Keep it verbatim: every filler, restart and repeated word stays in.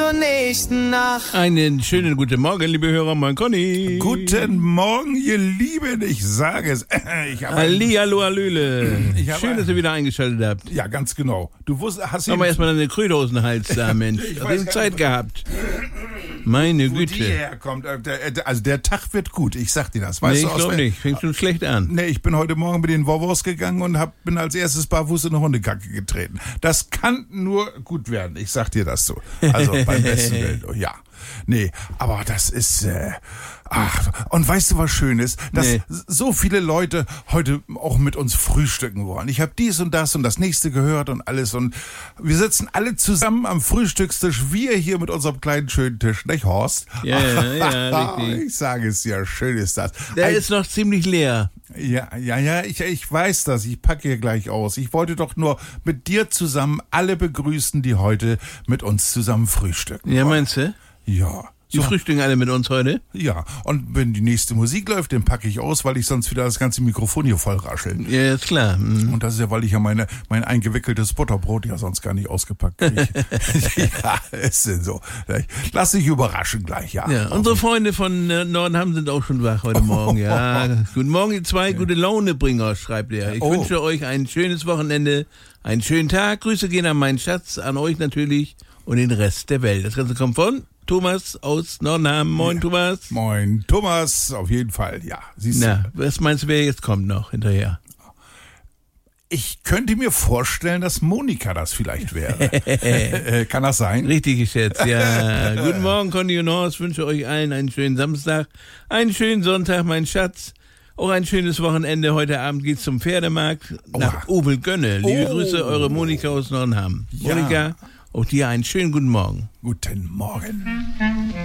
zur nächsten Nacht. Einen schönen guten Morgen, liebe Hörer, mein Conny. Guten Morgen, ihr Lieben, ich sage es. Ich habe Hallihallo, Hallöle. Ich habe Schön, dass ihr wieder eingeschaltet habt. Ja, ganz genau. Du wusstest, hast Aber erstmal eine Kröte aus dem Hals da, Mensch. Ich Hast weiß du gar Zeit nicht, gehabt? Meine wo die Güte. herkommt. Also der Tag wird gut, ich sag dir das. Weißt Nee, du, ich aus glaube wel- nicht. Fängt schon schlecht an. Nee, ich bin heute Morgen mit den Wovos gegangen und hab, bin als erstes barfuß in eine Hundekacke getreten. Das kann nur gut werden, ich sag dir das so. Also beim besten Willen, ja. Nee, aber das ist, äh, ach, und weißt du, was schön ist? Dass Nee. so viele Leute heute auch mit uns frühstücken wollen. Ich habe dies und das und das nächste gehört und alles und wir sitzen alle zusammen am Frühstückstisch, wir hier mit unserem kleinen schönen Tisch, nicht Horst? Ja, ja, ja, richtig. Ich sage es ja, schön ist das. Der Ein- ist noch ziemlich leer. ja, ja, ja, ich, ich weiß das. Ich packe hier gleich aus. Ich wollte doch nur mit dir zusammen alle begrüßen, die heute mit uns zusammen frühstücken. Ja, meinst du? Ja. Die So, frühstücken alle mit uns heute? ja. Und wenn die nächste Musik läuft, dann packe ich aus, weil ich sonst wieder das ganze Mikrofon hier voll raschel. Ja, ist klar. Mhm. Und das ist ja, weil ich ja meine, mein eingewickeltes Butterbrot ja sonst gar nicht ausgepackt kriege. Ja, ist denn so. Lass dich überraschen gleich, ja. Ja, unsere Freunde von äh, Nordenham sind auch schon wach heute Morgen. Ja, guten Morgen, ihr zwei gute Launebringer, schreibt er. Ich Oh. wünsche euch ein schönes Wochenende, einen schönen Tag. Grüße gehen an meinen Schatz, an euch natürlich und den Rest der Welt. Das Ganze kommt von Thomas aus Nordenham. Moin, Thomas. Moin, Thomas, auf jeden Fall, ja. Siehst du. Na, was meinst du, wer jetzt kommt noch hinterher? Ich könnte mir vorstellen, dass Monika das vielleicht wäre. äh, kann das sein? Richtig geschätzt, ja. Guten Morgen, Conny und Horst. Wünsche euch allen einen schönen Samstag, einen schönen Sonntag, mein Schatz. Auch ein schönes Wochenende. Heute Abend geht's zum Pferdemarkt nach Obel-Gönne. Liebe Oh. Grüße, eure Monika aus Nordenham. Ja. Monika, auch dir einen schönen guten Morgen. Guten Morgen.